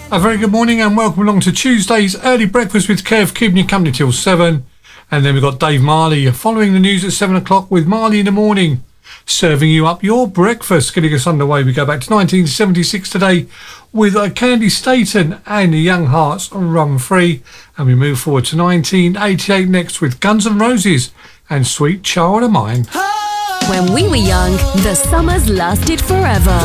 A very good morning and welcome along to Tuesday's Early Breakfast with Kev, keeping you company till 7. And then we've got Dave Marley following the news at 7 o'clock with Marley in the morning, serving you up your breakfast. Getting us underway, we go back to 1976 today with Candy Staten and the Young Hearts Run Free. And we move forward to 1988 next with Guns N' Roses and Sweet Child of Mine. When we were young, the summers lasted forever.